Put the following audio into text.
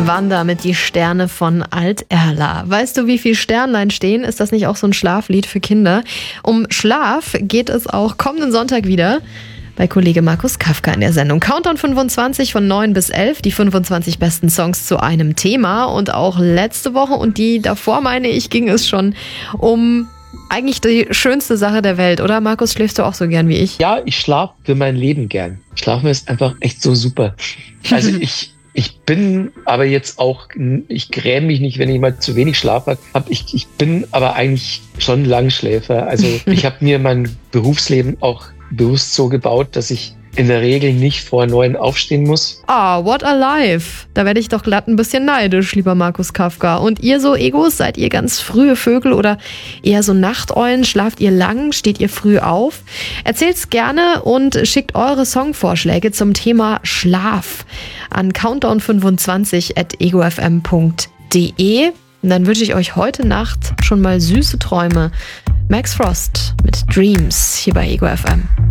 Wanda mit Die Sterne von Alt-Erla. Weißt du, wie viel Sternlein stehen? Ist das nicht auch so ein Schlaflied für Kinder? Um Schlaf geht es auch kommenden Sonntag wieder bei Kollege Markus Kafka in der Sendung. Countdown 25 von 9 bis 11, die 25 besten Songs zu einem Thema. Und auch letzte Woche und die davor, meine ich, ging es schon um eigentlich die schönste Sache der Welt, oder Markus? Schläfst du auch so gern wie ich? Ja, ich schlafe für mein Leben gern. Schlafen ist einfach echt so super. Also ich bin aber jetzt auch, ich gräme mich nicht, wenn ich mal zu wenig Schlaf habe. Ich bin aber eigentlich schon Langschläfer. Also ich habe mir mein Berufsleben auch bewusst so gebaut, dass ich in der Regel nicht vor 9 aufstehen muss. What a life. Da werde ich doch glatt ein bisschen neidisch, lieber Markus Kafka. Und ihr so Egos, seid ihr ganz frühe Vögel oder eher so Nachteulen? Schlaft ihr lang? Steht ihr früh auf? Erzählt's gerne und schickt eure Songvorschläge zum Thema Schlaf an countdown25@egofm.de. Und dann wünsche ich euch heute Nacht schon mal süße Träume. Max Frost mit Dreams hier bei Ego FM.